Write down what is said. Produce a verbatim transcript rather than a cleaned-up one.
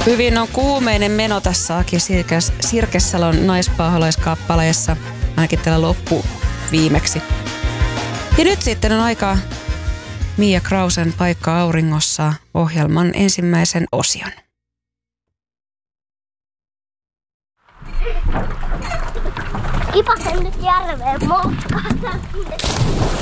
Hyvin on kuumeinen meno tässä Aki Sirkes, Sirkessalon naispaholaiskappaleessa, ainakin tällä loppu viimeksi. Ja nyt sitten on aika Mia Krausen Paikka auringossa ohjelman ensimmäisen osion. Kipasen nyt järveen moukkaan.